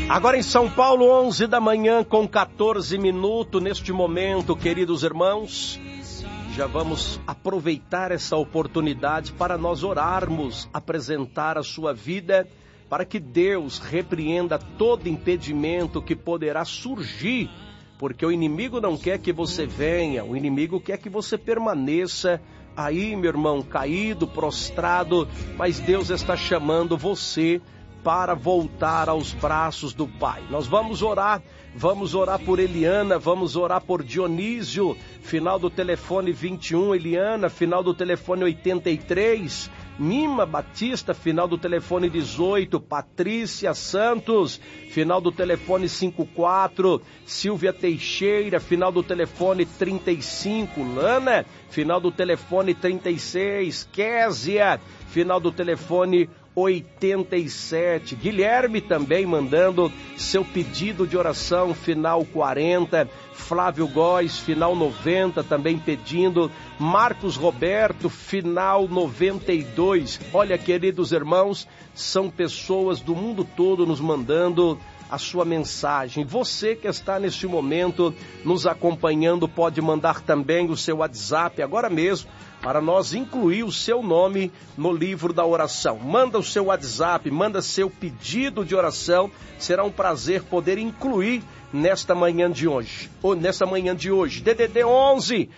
Agora em São Paulo, 11 da manhã com 14 minutos. Neste momento, queridos irmãos, já vamos aproveitar essa oportunidade para nós orarmos, apresentar a sua vida, para que Deus repreenda todo impedimento que poderá surgir, porque o inimigo não quer que você venha, o inimigo quer que você permaneça aí, meu irmão, caído, prostrado, mas Deus está chamando você para voltar aos braços do Pai. Nós vamos orar por Eliana, vamos orar por Dionísio, final do telefone 21, Eliana, final do telefone 83, Mima Batista, final do telefone 18, Patrícia Santos, final do telefone 54, Silvia Teixeira, final do telefone 35, Lana, final do telefone 36, Késia, final do telefone 87, Guilherme também mandando seu pedido de oração, final 40, Flávio Góes, final 90, também pedindo, Marcos Roberto, final 92, olha, queridos irmãos, são pessoas do mundo todo nos mandando a sua mensagem. Você que está neste momento nos acompanhando pode mandar também o seu WhatsApp agora mesmo, para nós incluir o seu nome no livro da oração. Manda o seu WhatsApp, manda seu pedido de oração, será um prazer poder incluir nesta manhã de hoje. DDD 11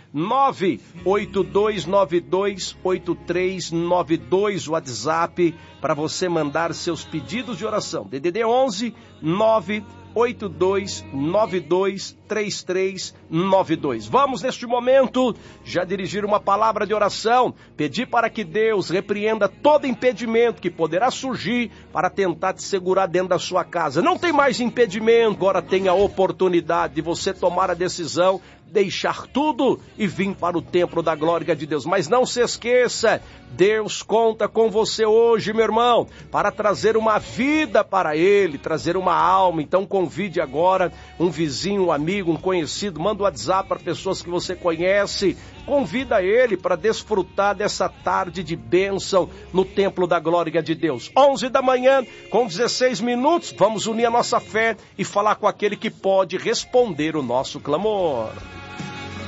982928392, WhatsApp para você mandar seus pedidos de oração. DDD 11 982923392. Vamos neste momento já dirigir uma palavra de oração, pedir para que Deus repreenda todo impedimento que poderá surgir para tentar te segurar dentro da sua casa. Não tem mais impedimento, agora tem a oportunidade de você tomar a decisão, deixar tudo e vir para o templo da glória de Deus. Mas não se esqueça, Deus conta com você hoje, meu irmão, para trazer uma vida para Ele, trazer uma alma. Então convide agora um vizinho, um amigo, um conhecido, manda um WhatsApp para pessoas que você conhece, convida ele para desfrutar dessa tarde de bênção no templo da glória de Deus. 11 da manhã com 16 minutos, vamos unir a nossa fé e falar com aquele que pode responder o nosso clamor.